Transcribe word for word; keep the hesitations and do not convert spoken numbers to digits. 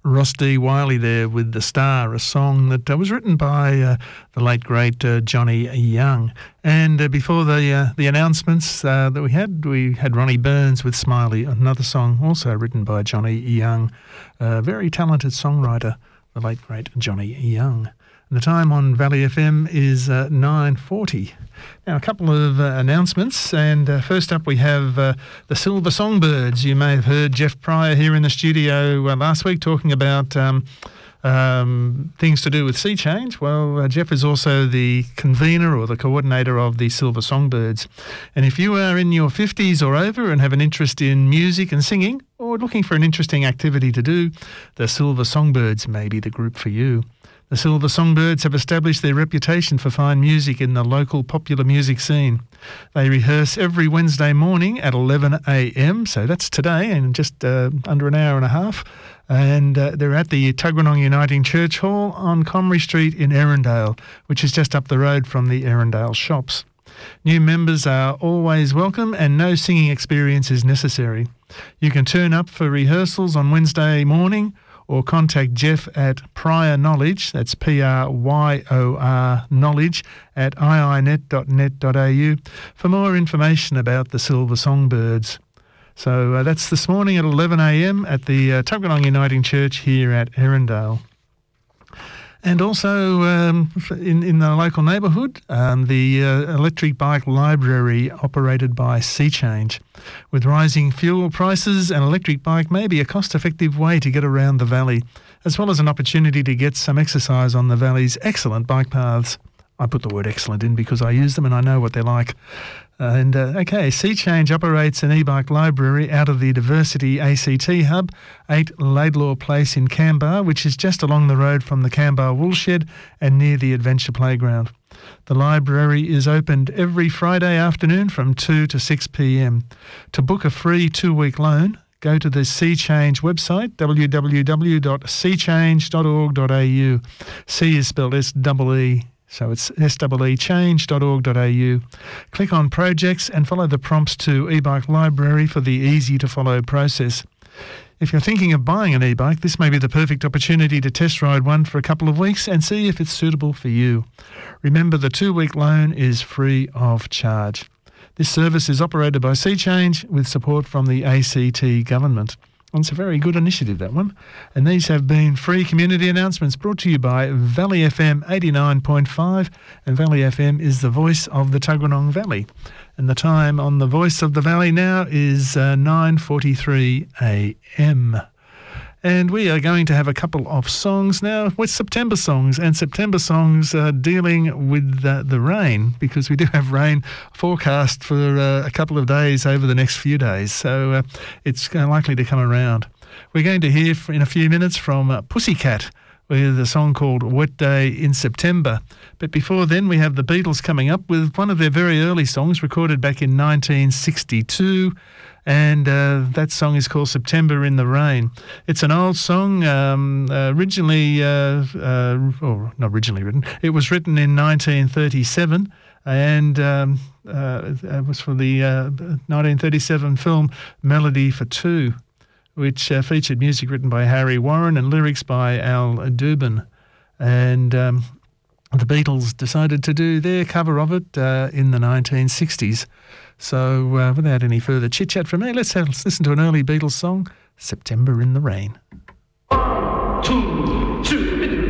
Ross D. Wiley there with The Star, a song that uh, was written by uh, the late, great uh, Johnny Young. And uh, before the uh, the announcements uh, that we had, we had Ronnie Burns with Smiley, another song also written by Johnny Young, a very talented songwriter, the late, great Johnny Young. And the time on Valley F M is uh, nine forty. Now, a couple of uh, announcements, and uh, first up we have uh, the Silver Songbirds. You may have heard Jeff Pryor here in the studio uh, last week talking about um, um, things to do with sea change. Well, uh, Jeff is also the convener or the coordinator of the Silver Songbirds. And if you are in your fifties or over and have an interest in music and singing, or looking for an interesting activity to do, the Silver Songbirds may be the group for you. The Silver Songbirds have established their reputation for fine music in the local popular music scene. They rehearse every Wednesday morning at eleven a m, so that's today, in just uh, under an hour and a half. And uh, they're at the Tuggeranong Uniting Church Hall on Comrie Street in Erindale, which is just up the road from the Erindale shops. New members are always welcome and no singing experience is necessary. You can turn up for rehearsals on Wednesday morning or contact Jeff at Pryor Knowledge, that's P R Y O R Knowledge, at i i net dot net dot a u for more information about the Silver Songbirds. So uh, that's this morning at eleven a m at the uh, Tuggeranong Uniting Church here at Erindale. And also um, in, in the local neighbourhood, um, the uh, electric bike library operated by Sea Change. With rising fuel prices, an electric bike may be a cost-effective way to get around the valley, as well as an opportunity to get some exercise on the valley's excellent bike paths. I put the word excellent in because I use them and I know what they're like. Uh, and, uh, okay, Sea Change operates an e-bike library out of the Diversity A C T Hub, eight Laidlaw Place in Canberra, which is just along the road from the Canberra Woolshed and near the Adventure Playground. The library is opened every Friday afternoon from two to six p m. To book a free two-week loan, go to the Sea Change website, w w w dot sea change dot org dot a u. C is spelled S E E. So it's S E E change dot org dot a u. Click on projects and follow the prompts to e-bike library for the easy-to-follow process. If you're thinking of buying an e-bike, this may be the perfect opportunity to test ride one for a couple of weeks and see if it's suitable for you. Remember, the two-week loan is free of charge. This service is operated by Sea Change with support from the A C T government. And it's a very good initiative, that one. And these have been free community announcements brought to you by Valley F M eighty-nine point five. And Valley F M is the voice of the Tuggeranong Valley. And the time on the Voice of the Valley now is uh, nine forty-three a m. And we are going to have a couple of songs now with September songs, and September songs uh, dealing with uh, the rain, because we do have rain forecast for uh, a couple of days over the next few days, so uh, it's uh, likely to come around. We're going to hear in a few minutes from uh, Pussycat with a song called Wet Day in September. But before then, we have the Beatles coming up with one of their very early songs recorded back in nineteen sixty-two. And uh, that song is called September in the Rain. It's an old song, um, uh, originally, uh, uh, or not originally written, it was written in nineteen thirty-seven, and um, uh, it was for the uh, nineteen thirty-seven film Melody for Two, which uh, featured music written by Harry Warren and lyrics by Al Dubin. And um, the Beatles decided to do their cover of it uh, in the nineteen sixties. So uh, without any further chit-chat from me, let's, have, let's listen to an early Beatles song, September in the Rain. One, two,